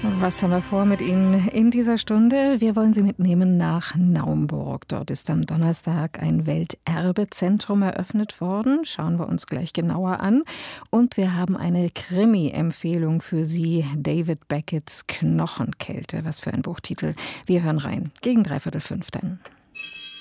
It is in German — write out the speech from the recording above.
Was haben wir vor mit Ihnen in dieser Stunde? Wir wollen Sie mitnehmen nach Naumburg. Dort ist am Donnerstag ein Welterbezentrum eröffnet worden. Schauen wir uns gleich genauer an. Und wir haben eine Krimi-Empfehlung für Sie. David Beckett's Knochenkälte. Was für ein Buchtitel. Wir hören rein. Gegen 4:45 dann.